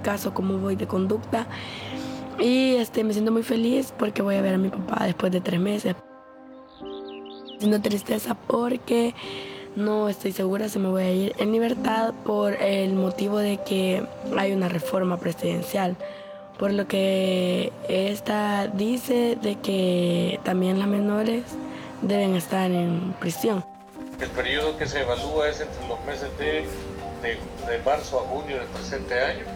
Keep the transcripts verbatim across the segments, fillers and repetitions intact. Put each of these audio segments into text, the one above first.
caso, cómo voy de conducta. Y este, me siento muy feliz porque voy a ver a mi papá después de tres meses. Siento tristeza porque no estoy segura si me voy a ir en libertad por el motivo de que hay una reforma presidencial. Por lo que esta dice de que también las menores deben estar en prisión. El periodo que se evalúa es entre los meses de, de, de marzo a junio del presente año.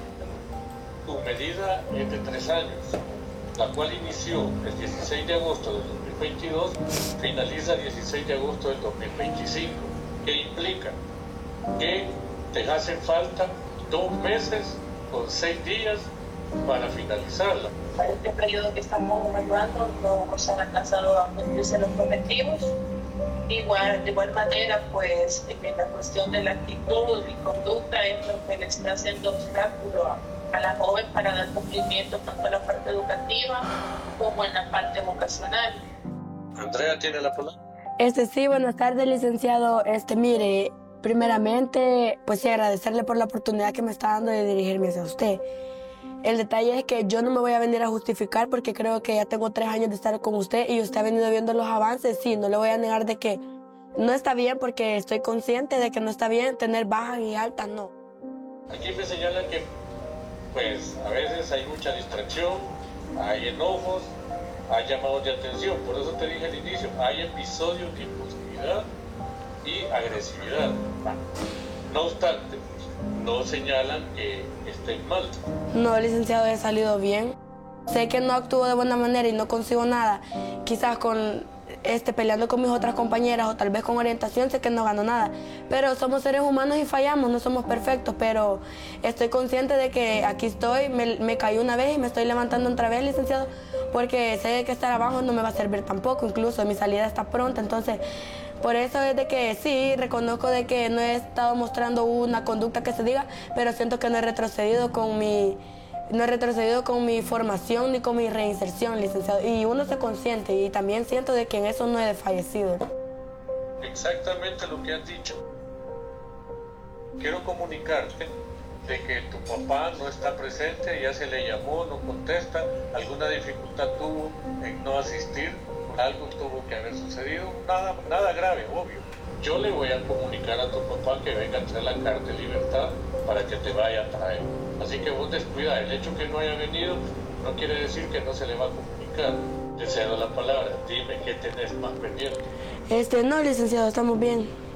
Tu medida es de tres años, la cual inició el dieciséis de agosto del dos mil veintidós, finaliza el dieciséis de agosto del dos mil veinticinco, que implica que te hacen falta dos meses con seis días para finalizarla. Para este periodo que estamos evaluando no se han alcanzado a cumplirse los objetivos. Igual, de igual manera, pues en la cuestión de la actitud y conducta es lo que le está haciendo obstáculo a, a la joven para dar cumplimiento tanto en la parte educativa como en la parte vocacional. Andrea tiene la palabra. Este sí, buenas tardes, licenciado. Este, mire, primeramente, pues sí, agradecerle por la oportunidad que me está dando de dirigirme hacia usted. El detalle es que yo no me voy a venir a justificar porque creo que ya tengo tres años de estar con usted y usted ha venido viendo los avances. Sí, no le voy a negar de que no está bien porque estoy consciente de que no está bien tener bajas y altas, no. Aquí me señalan que pues a veces hay mucha distracción, hay enojos, hay llamados de atención. Por eso te dije al inicio, hay episodios de impulsividad y agresividad. No obstante, no señalan que estén mal. No, licenciado, he salido bien. Sé que no actúo de buena manera y no consigo nada. Quizás con este, peleando con mis otras compañeras o tal vez con orientación, sé que no gano nada. Pero somos seres humanos y fallamos, no somos perfectos. Pero estoy consciente de que aquí estoy, me, me caí una vez y me estoy levantando otra vez, licenciado, porque sé que estar abajo no me va a servir tampoco. Incluso mi salida está pronta, entonces por eso es de que sí, reconozco de que no he estado mostrando una conducta que se diga, pero siento que no he retrocedido con mi, no he retrocedido con mi formación ni con mi reinserción, licenciado. Y uno se consciente y también siento de que en eso no he desfallecido. Exactamente lo que has dicho. Quiero comunicarte de que tu papá no está presente, ya se le llamó, no contesta, alguna dificultad tuvo en no asistir. Algo tuvo que haber sucedido, nada, nada grave, obvio. Yo le voy a comunicar a tu papá que venga a traer la carta de libertad para que te vaya a traer. Así que vos descuida, el hecho que no haya venido no quiere decir que no se le va a comunicar. Te cedo la palabra, dime qué tenés más pendiente. Este, no, licenciado, estamos bien.